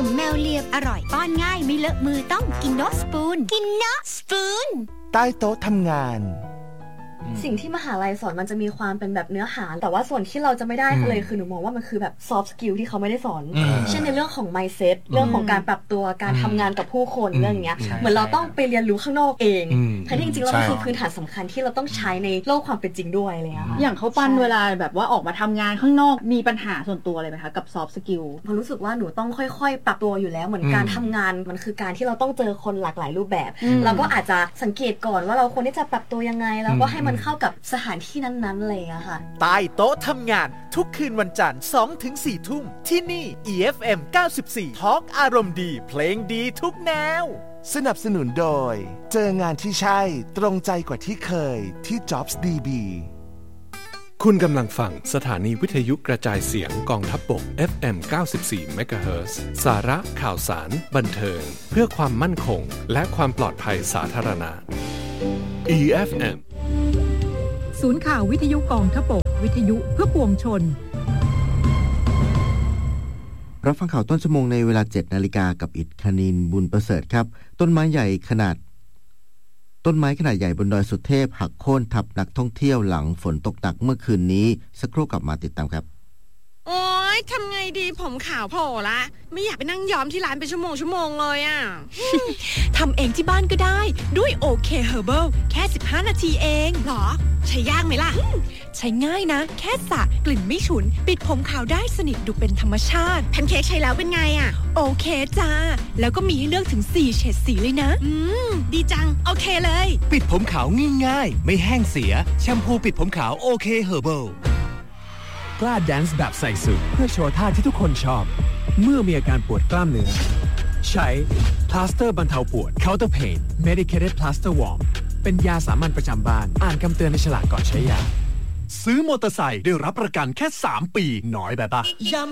มแมวเลียบอร่อยป้อนง่ายไม่เลอะมือต้องกินโนสปูนกินโนสปูนใต้โต๊ะทำงานสิ่งที่มหาลัยสอนมันจะมีความเป็นแบบเนื้อหาแต่ว่าส่วนที่เราจะไม่ได้เลยคือหนูมองว่ามันคือแบบ soft skill ที่เขาไม่ได้สอนเช่นในเรื่องของ mindset เรื่องของการปรับตัวการทำงานกับผู้คนเรื่องอย่างเงี้ยเหมือนเราต้องไปเรียนรู้ข้างนอกเองทั้งที่จริงๆแล้วมันคือพื้นฐานสำคัญที่เราต้องใช้ในโลกความเป็นจริงด้วยอะไรเงี้ยอย่างเขาปั้นเวลาแบบว่าออกมาทำงานข้างนอกมีปัญหาส่วนตัวอะไรไหมคะกับ soft skill ผมรู้สึกว่าหนูต้องค่อยๆปรับตัวอยู่แล้วเหมือนการทำงานมันคือการที่เราต้องเจอคนหลากหลายรูปแบบเราก็อาจจะสังเกตก่อนว่าเราควรที่จะปรับตัวยังไงแล้วก็ให้มันเข้ากับสถานที่นั้นๆเลยอะค่ะใต้โต๊ะทำงานทุกคืนวันจันทร์ 2-4 ทุ่มที่นี่ EFM 94 Talk อารมณ์ดีเพลงดีทุกแนวสนับสนุนโดยเจองานที่ใช่ตรงใจกว่าที่เคยที่ Jobs DB คุณกำลังฟังสถานีวิทยุกระจายเสียงกองทัพบก FM 94 MHz สาระข่าวสารบันเทิงเพื่อความมั่นคงและความปลอดภัยสาธารณะ EFM ศูนย์ข่าววิทยุกองทัพบกวิทยุเพื่อปวงชนรับฟังข่าวต้นชั่วโมงในเวลา 7 นาฬิกากับอิฐคณินบุญประเสริฐครับต้นไม้ขนาดใหญ่บนดอยสุเทพหักโค่นทับนักท่องเที่ยวหลังฝนตกหนักเมื่อคืนนี้สักครู่กลับมาติดตามครับโอ๊ยทำไงดีผมขาวโผล่ละไม่อยากไปนั่งย้อมที่ร้านเป็นชั่วโมงเลยอ่ะทำเองที่บ้านก็ได้ด้วยโอเคเฮอร์เบิลแค่15นาทีเองหรอใช้ยากไหมล่ะใช้ง่ายนะแค่สระกลิ่นไม่ฉุนปิดผมขาวได้สนิทดูเป็นธรรมชาติแพนเค้กใช้แล้วเป็นไงอ่ะโอเคจ้าแล้วก็มีให้เลือกถึง4เฉดสีเลยนะดีจังโอเคเลยปิดผมขาวง่ายๆไม่แห้งเสียแชมพูปิดผมขาวโอเคเฮอร์เบิลกล้าแดนซ์แบบใส่สุดเพื่อโชว์ท่าที่ทุกคนชอบเมื่อมีอาการปวดกล้ามเนื้อใช้พลาสเตอร์บรรเทาปวด Counter Pain Medicated Plaster Warm เป็นยาสามัญประจำบ้านอ่านคำเตือนในฉลากก่อนใช้ยาซื้อมอเตอร์ไซค์ได้รับประกันแค่3 ปีน้อยแบบปะ